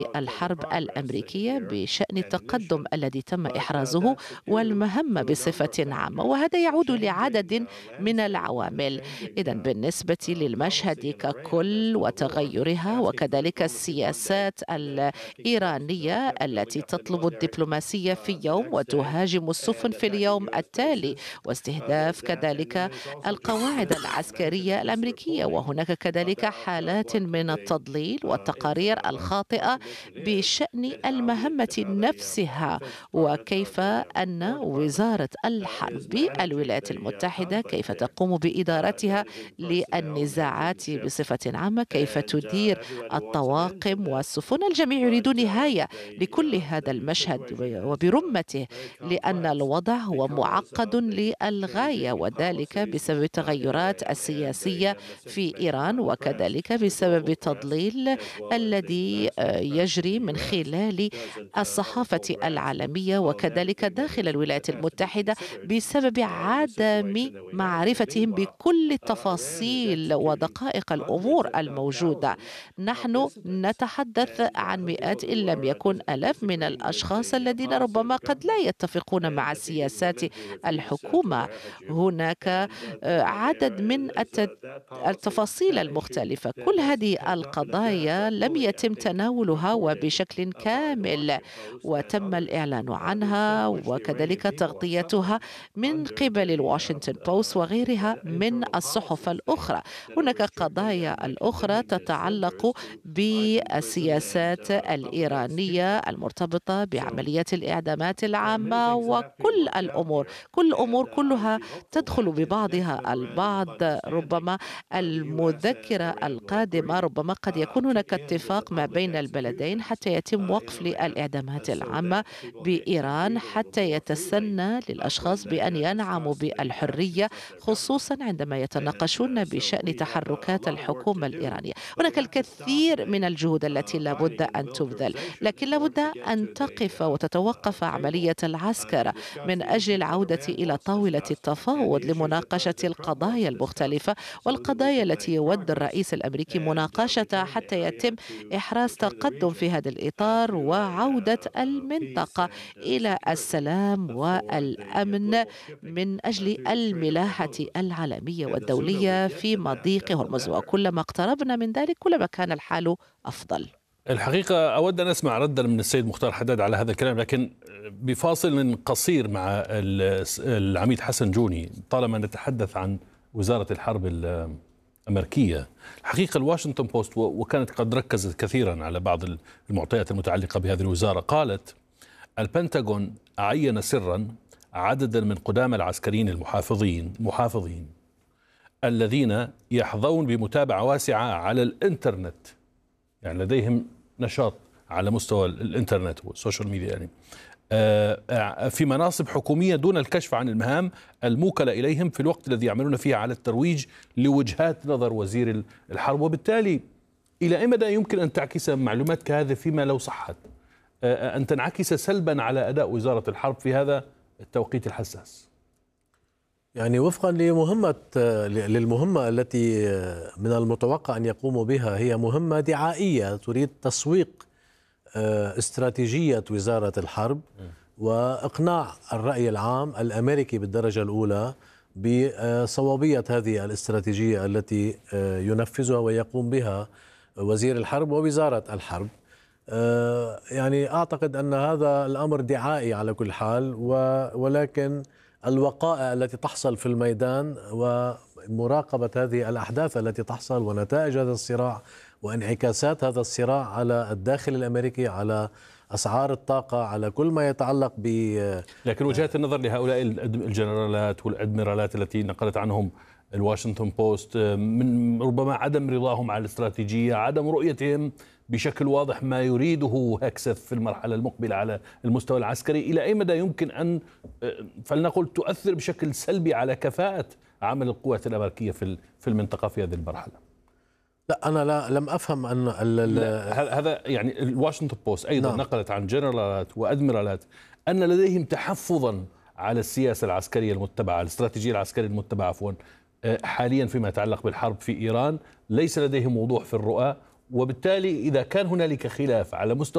الحرب الأمريكية بشأن التقدم الذي تم إحرازه والمهمة بصفة عامة، وهذا يعود لعدد من العوامل. إذا بالنسبة للمشهد ككل وتغيرها، وكذلك السياسات الإيرانية التي تطلب الدبلوماسية في يوم وتهاجم السفن في اليوم التالي، واستهداف كذلك القواعد العسكرية الأمريكية، وهناك كذلك حالات من التضليل والتقارير الخاطئة بشأن المهمة نفسها، وكيف أن وزارة الحرب بالولايات المتحدة كيف تقوم بإدارتها للنزاعات بصفة عامة، كيف تدير الطواقم والسفن. الجميع يريد نهاية لكل هذا المشهد وبرمته، لأن الوضع هو معقد للغاية، وذلك بسبب التغيرات السياسية في إيران، وكذلك بسبب التضليل الذي يجري من خلال الصحافة العالمية وكذلك داخل الولايات المتحدة بسبب عدم معرفتهم بكل التفاصيل ودقائق الأمور الموجودة. نحن نتحدث عن مئات إن لم يكن آلاف من الأشخاص الذين ربما قد لا يتفقون مع سياسات الحكومة. هناك عدد من التفاصيل المختلفة. كل هذه القضايا لم يتم تناولها وبشكل كامل، وتم الإعلان عنها وكذلك تغطيتها من قبل الواشنطن بوست وغيرها من الصحف الأخرى. هناك قضايا الأخرى تتعلق بالسياسات الإيرانية المرتبطة بعمليات الإعدامات العامة، وكل الأمور كلها تدخل ببعضها البعض. ربما المذكرة القادمة ربما قد يكون هناك اتفاق ما بين البلدين حتى يتم وقف للإعدامات العامة بإيران، حتى يتسنى للأشخاص بأن ينعموا بالحرية، خصوصا عندما يتناقشون بشأن تحركات الحكومة الإيرانية. هناك الكثير من الجهود التي لابد أن تبذل، لكن لابد أن تقف وتتوقف عملية العسكرة من أجل العودة إلى طاولة التفاوض لمناقشة القضايا المختلفة والقضايا التي يود الرئيس الأمريكي مناقشتها حتى يتم إحراز تقدم في هذا الإطار وعودة المنطقة إلى السلام والأمن من أجل الملاحة العالمية والدولية في مضيق هرمز. وكلما اقتربنا من ذلك كلما كان الحال أفضل. الحقيقة أود أن أسمع ردا من السيد مختار حداد على هذا الكلام، لكن بفاصل قصير مع العميد حسن جوني. طالما نتحدث عن وزارة الحرب الأمريكية، الحقيقة الواشنطن بوست وكانت قد ركزت كثيرا على بعض المعطيات المتعلقة بهذه الوزارة، قالت البنتاغون عين سرا عددا من قدامى العسكريين المحافظين الذين يحظون بمتابعة واسعة على الإنترنت، يعني لديهم نشاط على مستوى الإنترنت والسوشيال ميديا، يعني في مناصب حكومية دون الكشف عن المهام الموكلة إليهم في الوقت الذي يعملون فيه على الترويج لوجهات نظر وزير الحرب. وبالتالي إلى أي مدى يمكن أن تعكس معلومات كهذه فيما لو صحت أن تنعكس سلبا على أداء وزارة الحرب في هذا التوقيت الحساس؟ يعني وفقا للمهمة التي من المتوقع أن يقوموا بها، هي مهمة دعائية تريد تسويق استراتيجية وزارة الحرب وإقناع الرأي العام الأمريكي بالدرجة الأولى بصوابية هذه الاستراتيجية التي ينفذها ويقوم بها وزير الحرب ووزارة الحرب. يعني أعتقد أن هذا الأمر دعائي على كل حال، ولكن الوقائع التي تحصل في الميدان ومراقبة هذه الأحداث التي تحصل ونتائج هذا الصراع وانعكاسات هذا الصراع على الداخل الأمريكي، على أسعار الطاقة، على كل ما يتعلق ب لكن وجهات النظر لهؤلاء الجنرالات والأدميرالات التي نقلت عنهم الواشنطن بوست من ربما عدم رضاهم على الاستراتيجية، عدم رؤيتهم بشكل واضح ما يريده هكسف في المرحلة المقبلة على المستوى العسكري، إلى أي مدى يمكن أن فلنقل تؤثر بشكل سلبي على كفاءة عمل القوات الأمريكية في المنطقة في هذه المرحلة؟ لا، أنا لم أفهم أن هذا يعني الواشنطن بوست أيضا نعم. نقلت عن جنرالات وأدميرالات أن لديهم تحفظا على السياسة العسكرية المتبعة، الاستراتيجية العسكرية المتبعة عفوا حاليا فيما يتعلق بالحرب في إيران، ليس لديهم وضوح في الرؤى، وبالتالي إذا كان هنالك خلاف على مستوى